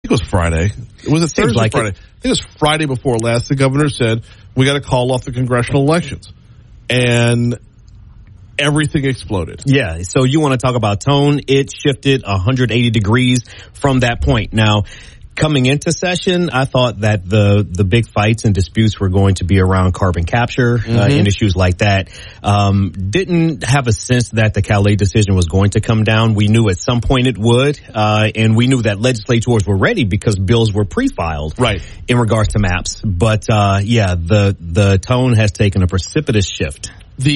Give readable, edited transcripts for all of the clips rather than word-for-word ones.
it was Friday. Was it Thursday or Friday? I think it was Friday before last. The governor said, we got to call off the congressional elections. And everything exploded. Yeah, so you want to talk about tone? It shifted 180 degrees from that point. Now, coming into session, I thought that the big fights and disputes were going to be around carbon capture and issues like that. Didn't have a sense that the Calais decision was going to come down. We knew at some point it would, and we knew that legislators were ready because bills were pre-filed in regards to maps. But the tone has taken a precipitous shift.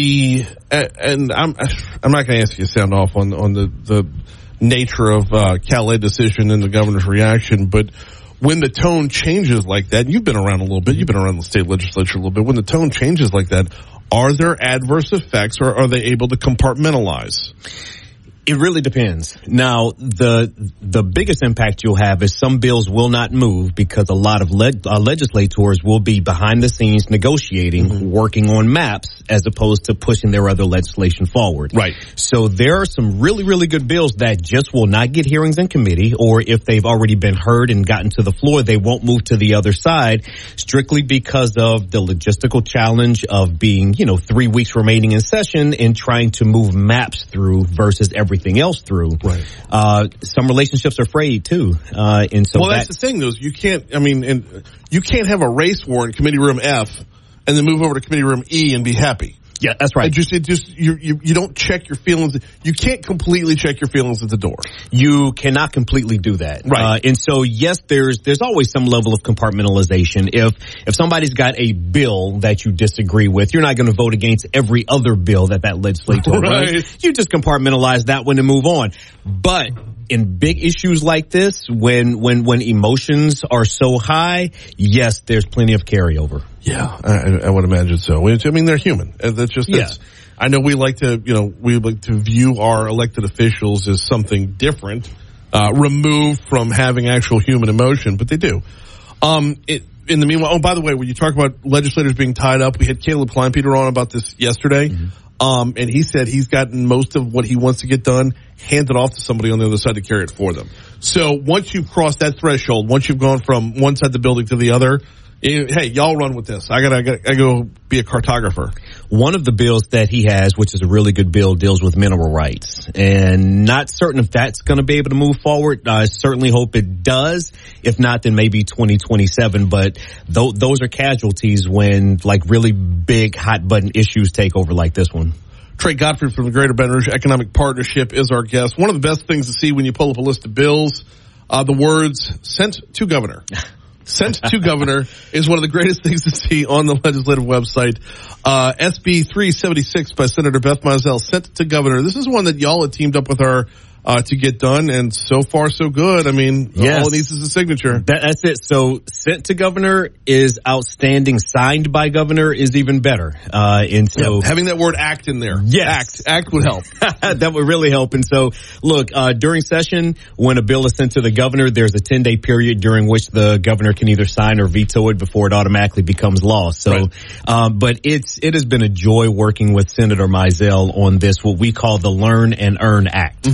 And I'm not going to ask you to sound off on the nature of Calais decision and the governor's reaction, but when the tone changes like that, you've been around a little bit, you've been around the state legislature a little bit, when the tone changes like that, are there adverse effects or are they able to compartmentalize? It really depends. Now, the biggest impact you'll have is some bills will not move because a lot of legislators will be behind the scenes negotiating, working on maps, as opposed to pushing their other legislation forward. Right. So there are some really, really good bills that just will not get hearings in committee, or if they've already been heard and gotten to the floor, they won't move to the other side strictly because of the logistical challenge of being, 3 weeks remaining in session and trying to move maps through versus everything else through. Right. Some relationships are frayed too. And so that's the thing, though. You can't have a race war in committee room F and then move over to committee room E and be happy. Yeah, that's right. You don't check your feelings. You can't completely check your feelings at the door. You cannot completely do that. Right. And so, yes, there's always some level of compartmentalization. If somebody's got a bill that you disagree with, you're not going to vote against every other bill that legislator runs. You just compartmentalize that one and move on. But in big issues like this, when emotions are so high, yes, there's plenty of carryover. Yeah, I would imagine so. I mean, they're human. I know we like to view our elected officials as something different, removed from having actual human emotion, but they do. In the meanwhile, by the way, when you talk about legislators being tied up, we had Caleb Kleinpeter on about this yesterday. And he said he's gotten most of what he wants to get done handed off to somebody on the other side to carry it for them. So once you've crossed that threshold, once you've gone from one side of the building to the other, hey, y'all run with this. I gotta go be a cartographer. One of the bills that he has, which is a really good bill, deals with mineral rights. And not certain if that's going to be able to move forward. I certainly hope it does. If not, then maybe 2027. But those are casualties when really big hot button issues take over like this one. Trey Godfrey from the Greater Baton Rouge Economic Partnership is our guest. One of the best things to see when you pull up a list of bills, the words "sent to governor." Sent to governor is one of the greatest things to see on the legislative website. SB 376 by Senator Beth Mizell, sent to governor. This is one that y'all had teamed up with her to get done, and so far so good. I mean, all it needs is a signature. That's it. So sent to governor is outstanding. Signed by governor is even better. And so having that word "act" in there, act would help. That would really help. And so, look, during session, when a bill is sent to the governor, there's a 10-day period during which the governor can either sign or veto it before it automatically becomes law. So, but it has been a joy working with Senator Mizell on this, what we call the Learn and Earn Act.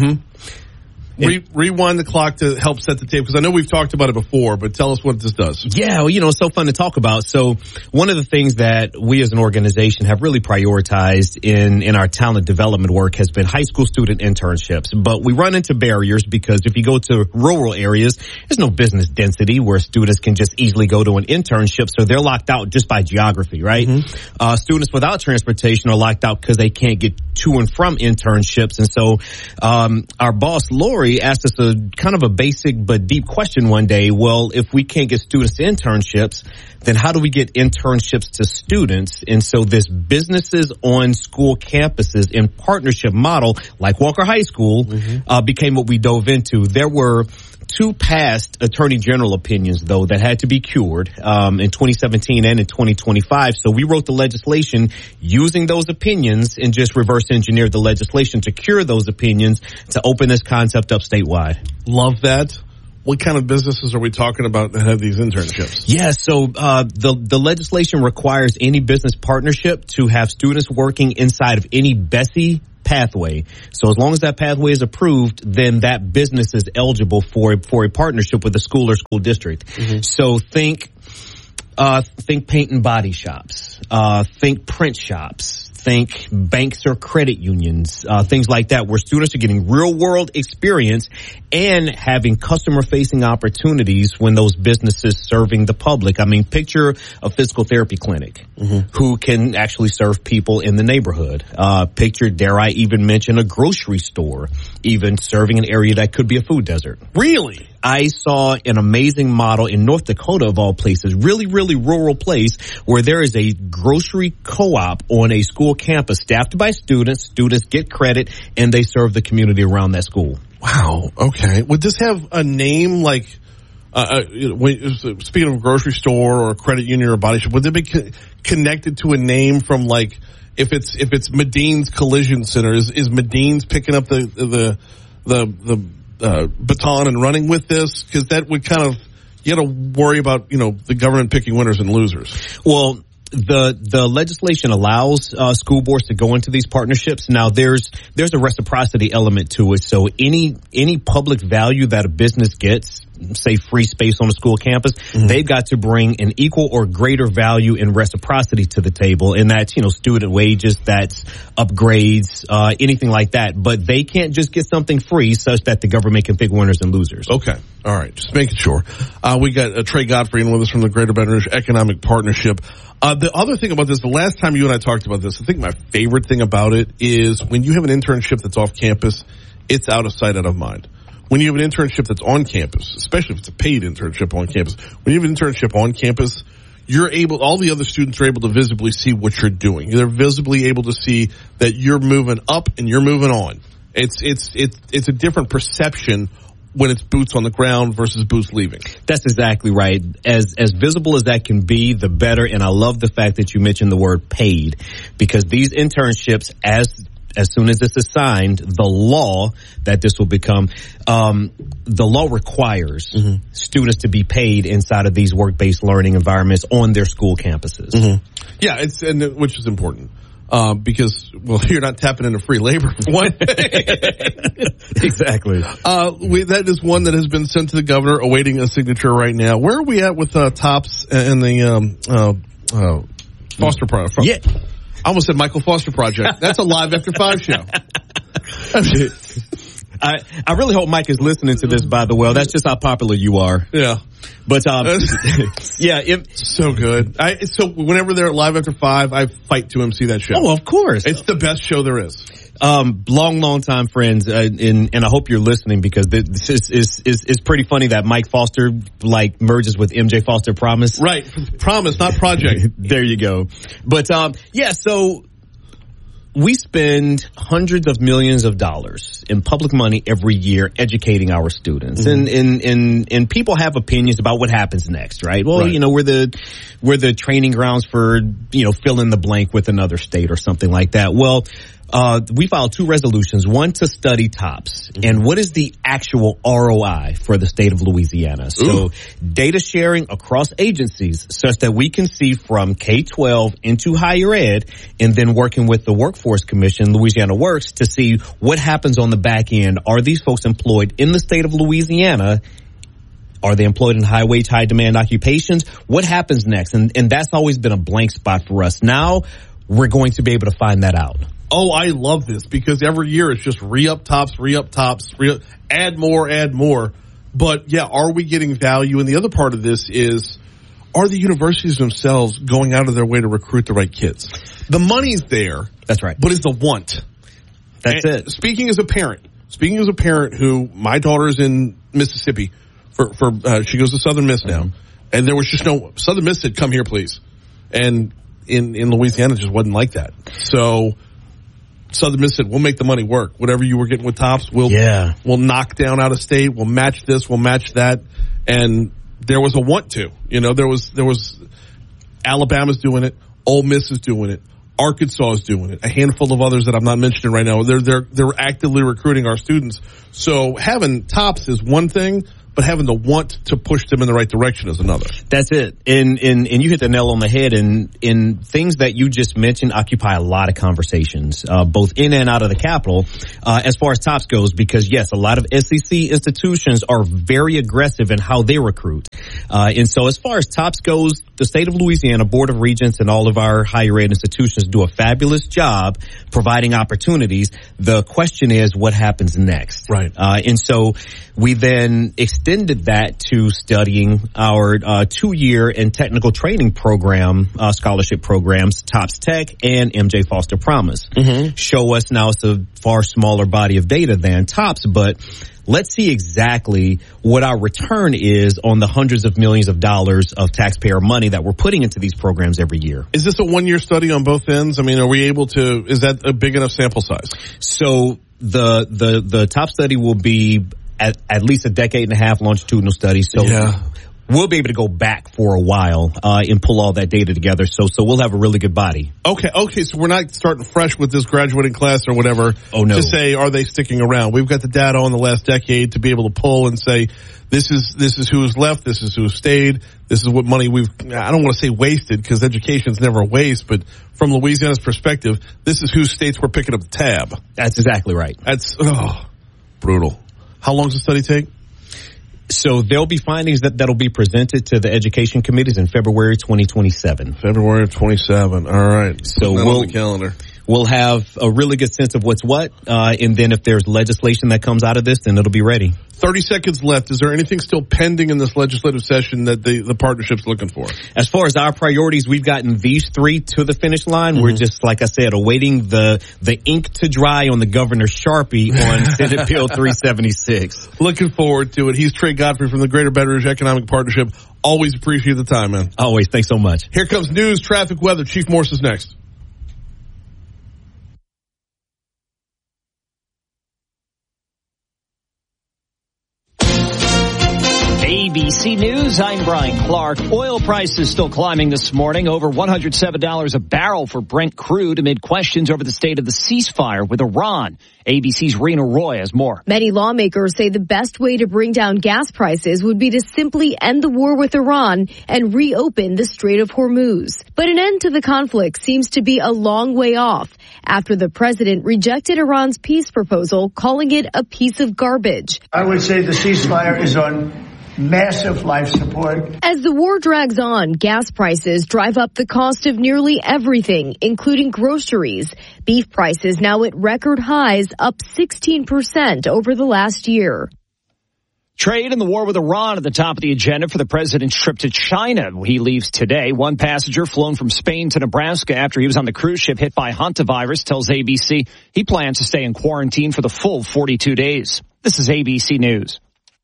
Rewind the clock to help set the table, because I know we've talked about it before, but tell us what this does. Yeah, well, it's so fun to talk about. So one of the things that we as an organization have really prioritized in our talent development work has been high school student internships. But we run into barriers because if you go to rural areas, there's no business density where students can just easily go to an internship, so they're locked out just by geography, right? Students without transportation are locked out because they can't get to and from internships. And so our boss, Lori, asked us a kind of a basic but deep question one day. Well, if we can't get students to internships, then how do we get internships to students? And so this businesses on school campuses in partnership model, like Walker High School, became what we dove into. There were two past attorney general opinions, though, that had to be cured in 2017 and in 2025. So we wrote the legislation using those opinions and just reverse engineered the legislation to cure those opinions to open this concept up statewide. Love that. What kind of businesses are we talking about that have these internships? Yeah, so the legislation requires any business partnership to have students working inside of any BESI pathway. So as long as that pathway is approved, then that business is eligible for a partnership with the school or school district. Mm-hmm. So think paint and body shops, think print shops, think banks or credit unions, things like that, where students are getting real world experience and having customer facing opportunities when those businesses serving the public. I mean, picture a physical therapy clinic who can actually serve people in the neighborhood. Picture, dare I even mention, a grocery store, even serving an area that could be a food desert. Really? I saw an amazing model in North Dakota, of all places, really, really rural place, where there is a grocery co-op on a school campus staffed by students. Students get credit, and they serve the community around that school. Wow. Okay. Would this have a name like, speaking of a grocery store or a credit union or a body shop, would it be connected to a name from, like, if it's Medine's Collision Center, is Medine's picking up the baton and running with this? Because that would kind of, you got to worry about, the government picking winners and losers. Well, the legislation allows school boards to go into these partnerships. Now there's a reciprocity element to it. So any public value that a business gets, say free space on a school campus, they've got to bring an equal or greater value in reciprocity to the table. And that's, student wages, that's upgrades, anything like that. But they can't just get something free such that the government can pick winners and losers. Okay. All right. Just making sure. We got Trey Godfrey in with us from the Greater Baton Rouge Economic Partnership. The other thing about this, the last time you and I talked about this, I think my favorite thing about it is when you have an internship that's off campus, it's out of sight, out of mind. When you have an internship that's on campus, especially if it's a paid internship on campus, when you have an internship on campus, all the other students are able to visibly see what you're doing. They're visibly able to see that you're moving up and you're moving on. It's a different perception when it's boots on the ground versus boots leaving. That's exactly right. As visible as that can be, the better. And I love the fact that you mentioned the word paid, because these internships, as soon as this is signed, the law that this will become, the law requires students to be paid inside of these work-based learning environments on their school campuses. Yeah, which is important. Because, you're not tapping into free labor. What? Exactly. That is one that has been sent to the governor, awaiting a signature right now. Where are we at with TOPS and the Foster Project? Yeah. I almost said Michael Foster Project. That's a Live After 5 show. I really hope Mike is listening to this, by the way. That's just how popular you are. Yeah. But, so good. So whenever they're at Live After 5, I fight to MC that show. Oh, of course. It's the best show there is. Long time friends, and I hope you're listening, because this is pretty funny that Mike Foster, merges with MJ Foster Promise. Right. Promise, not Project. There you go. But, so we spend hundreds of millions of dollars in public money every year educating our students, and people have opinions about what happens next, right? Well, right. we're the training grounds for, fill in the blank with another state or something like that. Well, we filed 2 resolutions, one to study TOPS and what is the actual ROI for the state of Louisiana. So data sharing across agencies such that we can see from K-12 into higher ed, and then working with the Workforce Commission, Louisiana Works, to see what happens on the back end. Are these folks employed in the state of Louisiana? Are they employed in high wage, high demand occupations? What happens next? And that's always been a blank spot for us. Now we're going to be able to find that out. Oh, I love this, because every year it's just re-up TOPS, add more. But yeah, are we getting value? And the other part of this is, are the universities themselves going out of their way to recruit the right kids? The money's there. That's right. But it's the want. That's it. Speaking as a parent who, my daughter's in Mississippi she goes to Southern Miss now, and there was just no, Southern Miss said, come here, please. And in Louisiana, it just wasn't like that. So Southern Miss said, we'll make the money work. Whatever you were getting with TOPS, we'll knock down out of state. We'll match this. We'll match that. And there was a want to. There was Alabama's doing it. Ole Miss is doing it. Arkansas is doing it. A handful of others that I'm not mentioning right now. They're actively recruiting our students. So having TOPS is one thing, but having the want to push them in the right direction is another. That's it. And you hit the nail on the head. And things that you just mentioned occupy a lot of conversations, both in and out of the Capitol, as far as TOPS goes, because yes, a lot of SEC institutions are very aggressive in how they recruit. And so as far as TOPS goes, the state of Louisiana Board of Regents and all of our higher ed institutions do a fabulous job providing opportunities. The question is what happens next? Right. And so we then extended that to studying our 2-year and technical training program, scholarship programs, TOPS Tech and MJ Foster Promise. Mm-hmm. Show us now it's a far smaller body of data than TOPS, but let's see exactly what our return is on the hundreds of millions of dollars of taxpayer money that we're putting into these programs every year. Is this a 1-year study on both ends? I mean, are we able to, is that a big enough sample size? So the TOPS study will be at least a decade and a half longitudinal study. So yeah. We'll be able to go back for a while and pull all that data together. So we'll have a really good body. Okay. So we're not starting fresh with this graduating class or whatever. Oh, no. To say, are they sticking around? We've got the data on the last decade to be able to pull and say, this is who's left, this is who stayed, this is what money I don't want to say wasted because education's never a waste, but from Louisiana's perspective, this is whose states we're picking up the tab. That's exactly right. That's brutal. How long does the study take? So there'll be findings that'll be presented to the education committees in February 2027. February of 27. All right. So on the calendar. We'll have a really good sense of what's what, and then if there's legislation that comes out of this, then it'll be ready. 30 seconds left. Is there anything still pending in this legislative session that the partnership's looking for? As far as our priorities, we've gotten these 3 to the finish line. Mm-hmm. We're just, like I said, awaiting the ink to dry on the governor's Sharpie on Senate Bill 376. Looking forward to it. He's Trey Godfrey from the Greater Baton Rouge Economic Partnership. Always appreciate the time, man. Always. Thanks so much. Here comes news, traffic, weather. Chief Morse is next. ABC News, I'm Brian Clark. Oil prices still climbing this morning, over $107 a barrel for Brent crude amid questions over the state of the ceasefire with Iran. ABC's Rena Roy has more. Many lawmakers say the best way to bring down gas prices would be to simply end the war with Iran and reopen the Strait of Hormuz. But an end to the conflict seems to be a long way off after the president rejected Iran's peace proposal, calling it a piece of garbage. I would say the ceasefire is on massive life support. As the war drags on, gas prices drive up the cost of nearly everything, including groceries. Beef prices now at record highs, up 16% over the last year. Trade and the war with Iran at the top of the agenda for the president's trip to China. He leaves today. One passenger flown from Spain to Nebraska after he was on the cruise ship hit by hantavirus tells ABC he plans to stay in quarantine for the full 42 days. This is ABC News.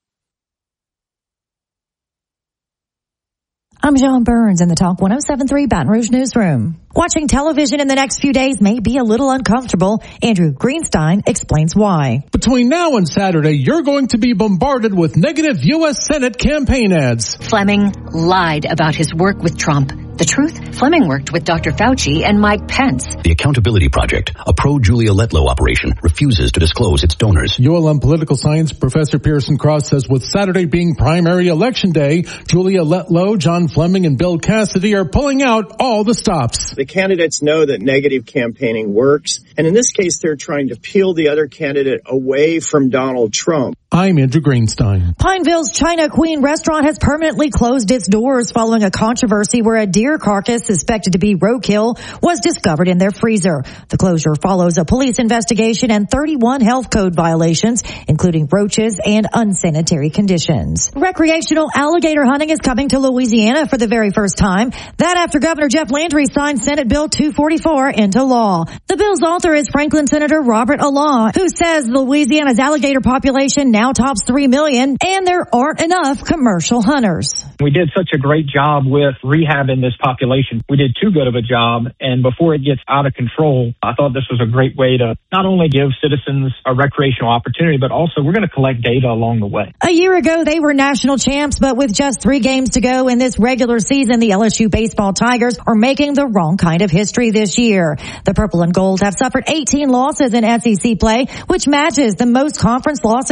I'm John Burns in the Talk 107.3 Baton Rouge Newsroom. Watching television in the next few days may be a little uncomfortable. Andrew Greenstein explains why. Between now and Saturday, you're going to be bombarded with negative U.S. Senate campaign ads. Fleming lied about his work with Trump. The truth? Fleming worked with Dr. Fauci and Mike Pence. The Accountability Project, a pro-Julia Letlow operation, refuses to disclose its donors. ULM political science professor Pearson Cross says with Saturday being primary election day, Julia Letlow, John Fleming, and Bill Cassidy are pulling out all the stops. The candidates know that negative campaigning works, and in this case, they're trying to peel the other candidate away from Donald Trump. I'm Andrew Greenstein. Pineville's China Queen restaurant has permanently closed its doors following a controversy where a deer carcass suspected to be roadkill was discovered in their freezer. The closure follows a police investigation and 31 health code violations, including roaches and unsanitary conditions. Recreational alligator hunting is coming to Louisiana for the very first time. That after Governor Jeff Landry signed Senate Bill 244 into law. The bill's author is Franklin Senator Robert Alaw, who says Louisiana's alligator population now tops 3 million, and there aren't enough commercial hunters. We did such a great job with rehabbing this population. We did too good of a job, and before it gets out of control, I thought this was a great way to not only give citizens a recreational opportunity, but also we're going to collect data along the way. A year ago, they were national champs, but with just 3 games to go in this regular season, the LSU baseball Tigers are making the wrong kind of history this year. The Purple and Gold have suffered 18 losses in SEC play, which matches the most conference losses in program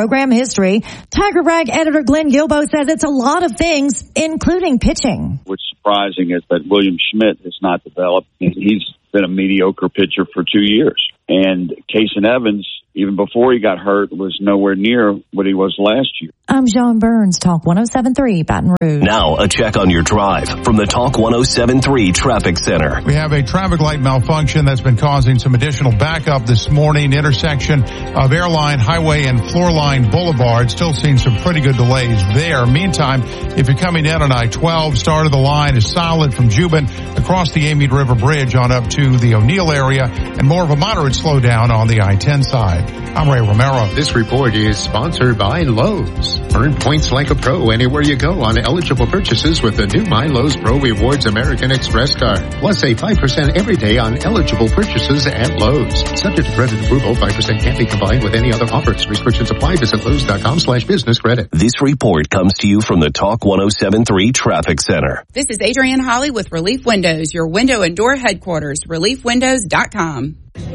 program history. Tiger Rag editor Glenn Gilbo says it's a lot of things, including pitching. What's surprising is that William Schmidt has not developed. He's been a mediocre pitcher for 2 years. And Kason Evans, even before he got hurt, was nowhere near what he was last year. I'm Sean Burns, Talk 107.3 Baton Rouge. Now a check on your drive from the Talk 107.3 Traffic Center. We have a traffic light malfunction that's been causing some additional backup this morning. Intersection of Airline Highway and Floorline Boulevard. Still seeing some pretty good delays there. Meantime, if you're coming in on I-12, start of the line is solid from Juban across the Amite River Bridge on up to the O'Neill area, and more of a moderate slowdown on the I-10 side. I'm Ray Romero. This report is sponsored by Lowe's. Earn points like a pro anywhere you go on eligible purchases with the new My Lowe's Pro Rewards American Express card. Plus save 5% every day on eligible purchases at Lowe's. Subject to credit approval, 5% can't be combined with any other offers. Restrictions apply. Visit Lowe's.com/business credit. This report comes to you from the Talk 107.3 Traffic Center. This is Adrienne Holly with Relief Windows, your window and door headquarters, reliefwindows.com.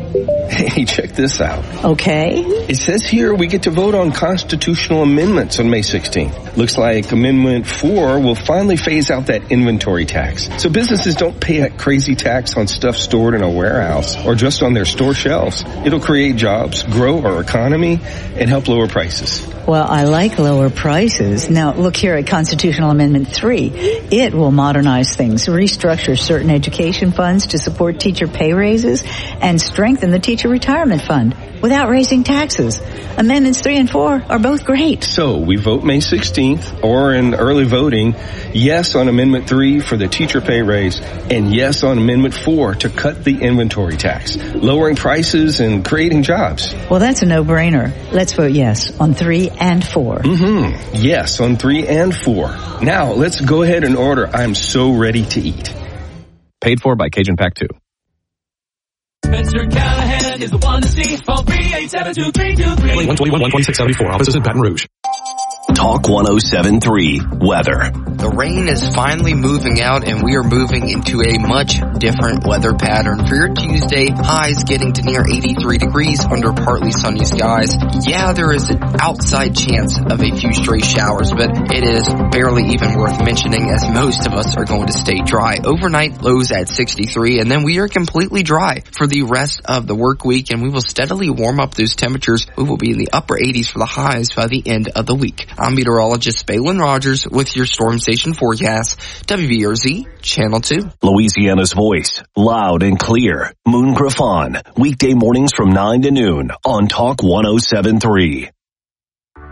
Hey, check this out. Okay. It says here we get to vote on constitutional amendments on May 16th. Looks like Amendment 4 will finally phase out that inventory tax. So businesses don't pay that crazy tax on stuff stored in a warehouse or just on their store shelves. It'll create jobs, grow our economy, and help lower prices. Well, I like lower prices. Now, look here at Constitutional Amendment 3. It will modernize things, restructure certain education funds to support teacher pay raises, and strengthen the teacher retirement fund without raising taxes. Amendments 3 and 4 are both great. So we vote May 16th, or in early voting, yes on Amendment 3 for the teacher pay raise, and yes on Amendment 4 to cut the inventory tax, lowering prices and creating jobs. Well, that's a no-brainer. Let's vote yes on 3 and 4. Yes on 3 and 4. Now, let's go ahead and order. I'm so ready to eat. Paid for by Cajun Pack 2. Spencer Callahan is the one to see. Call 387-2323. 121-126-74. Offices in Baton Rouge. Talk 107.3 Weather. The rain is finally moving out and we are moving into a much different weather pattern. For your Tuesday, highs getting to near 83 degrees under partly sunny skies. Yeah, there is an outside chance of a few stray showers, but it is barely even worth mentioning as most of us are going to stay dry. Overnight lows at 63, and then we are completely dry for the rest of the work week, and we will steadily warm up those temperatures. We will be in the upper 80s for the highs by the end of the week. I'm meteorologist Balin Rogers with your Storm Station forecast. WVRZ, Channel 2. Louisiana's voice, loud and clear. Moon Griffon, weekday mornings from 9 to noon on Talk 107.3.